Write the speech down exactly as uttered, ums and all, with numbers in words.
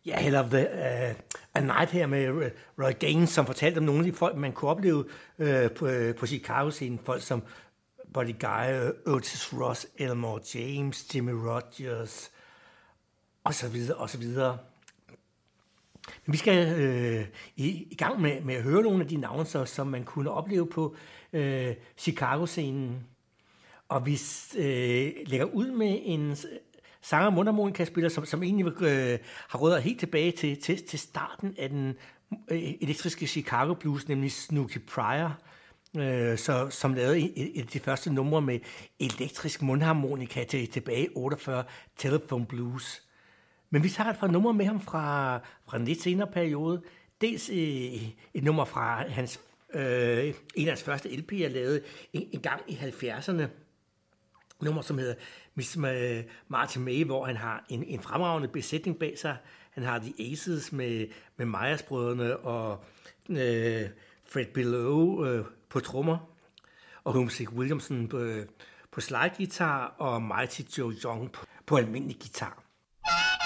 Ja, Hell of the uh, A Night her med Roy Gaines, som fortalte om nogle af de folk, man kunne opleve uh, på, uh, på Chicago-scenen. Folk som Buddy Guy, Otis Ross, Elmore James, Jimmy Rogers, og så videre, og så videre. Men vi skal øh, i, i gang med, med at høre nogle af de navne, så, som man kunne opleve på øh, Chicago-scenen. Og vi øh, lægger ud med en sanger- og mundharmonikaspiller, som, som egentlig øh, har rødder helt tilbage til, til, til starten af den øh, elektriske Chicago Blues, nemlig Snooky Pryor, øh, så, som lavede et af de første numre med elektrisk mundharmonika til, tilbage i otteogfyrre, Telephone Blues. Men vi tager et par numre med ham fra, fra en lidt senere periode. Dels øh, et nummer fra hans, øh, en af hans første L P'er, lavet en, en gang i halvfjerdserne. Nummer, som hedder mister Martin May, hvor han har en, en fremragende besætning bag sig. Han har The Aces med, med Myers-brødrene og øh, Fred Below øh, på trommer, og Homesick Williamson på, på slide-guitar og Mighty Joe Young på, på almindelig guitar.